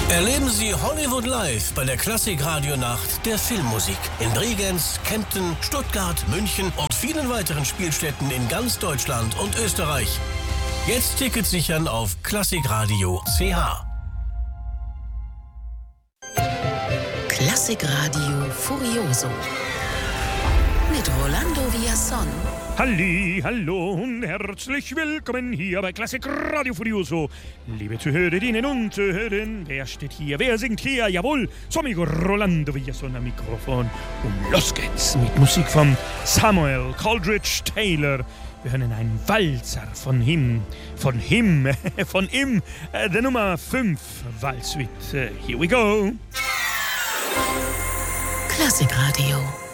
Erleben Sie Hollywood Live bei der Klassik-Radio-Nacht der Filmmusik in Bregenz, Kempten, Stuttgart, München und vielen weiteren Spielstätten in ganz Deutschland und Österreich. Jetzt Tickets sichern auf klassikradio.ch. Klassikradio Furioso mit Rolando Villazón. Halli, hallo und herzlich willkommen hier bei Klassikradio Furioso. Liebe Zuhörerinnen und Zuhörer, wer steht hier, wer singt hier? Jawohl, so amigo Rolando Villazón am Mikrofon. Und los geht's mit Musik von Samuel Coleridge Taylor. Wir hören einen Walzer von ihm, der Nummer 5 Walzsuite. Here we go. Klassikradio.